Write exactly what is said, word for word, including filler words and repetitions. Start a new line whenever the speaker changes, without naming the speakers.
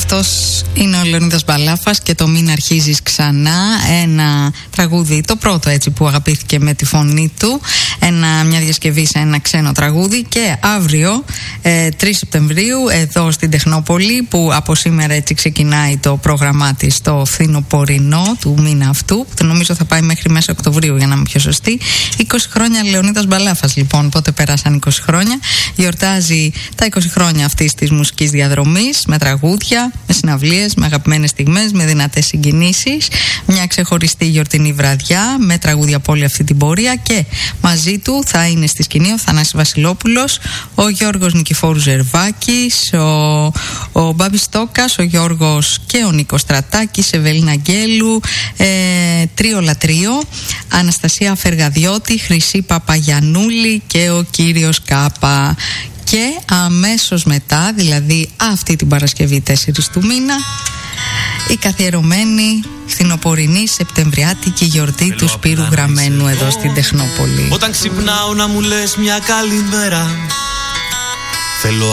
Αυτός είναι ο Λεωνίδας Μπαλάφας και το «Μην αρχίζεις ξανά», ένα τραγούδι, το πρώτο έτσι που αγαπήθηκε με τη φωνή του, ένα, μια διασκευή σε ένα ξένο τραγούδι. Και αύριο ε, τρεις Σεπτεμβρίου εδώ στην Τεχνόπολη, που από σήμερα έτσι ξεκινάει το πρόγραμμά της, το φθινοπορεινό του μήνα αυτού, που νομίζω θα πάει μέχρι μέσα Οκτωβρίου για να είμαι πιο σωστή. είκοσι χρόνια Λεωνίδας Μπαλάφας, λοιπόν, πότε πέρασαν είκοσι χρόνια. Γιορτάζει τα είκοσι χρόνια αυτής της μουσικής διαδρομής, με τραγούδια, με συναυλίες, με αγαπημένες στιγμές, με δυνατές συγκινήσεις. Μια ξεχωριστή γιορτινή βραδιά με τραγούδια από όλη αυτή την πορεία. Και μαζί του θα είναι στη σκηνή ο Θανάσης Βασιλόπουλος, ο Γιώργος Νικηφόρου Ζερβάκης, ο, ο Μπάμπης Στόκας, ο Γιώργος και ο Νίκος Στρατάκης, Ευελίνα Αγγέλου, ε, τρίο λατρείο, Αναστασία Φεργαδιώτη, Χρυσή Παπαγιανούλη και ο κύριος Κάπα. Και αμέσως μετά, δηλαδή αυτή την Παρασκευή τέσσερις του μήνα, η καθιερωμένη φθινοπορεινή Σεπτεμβριάτικη γιορτή του Σπύρου Γραμμένου εδώ στην Τεχνόπολη.
Όταν ξυπνάω να μου λες μια καλή μέρα, θέλω